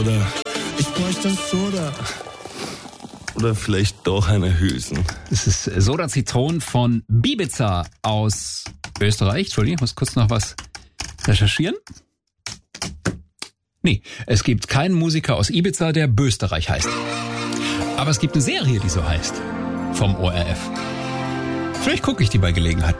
Oder ich bräuchte ein Soda. Oder vielleicht doch eine Hülsen. Das ist Soda Zitron von Bibiza aus Österreich. Entschuldigung, ich muss kurz noch was recherchieren. Nee, es gibt keinen Musiker aus Ibiza, der Bösterreich heißt. Aber es gibt eine Serie, die so heißt. Vom ORF. Vielleicht gucke ich die bei Gelegenheit mal.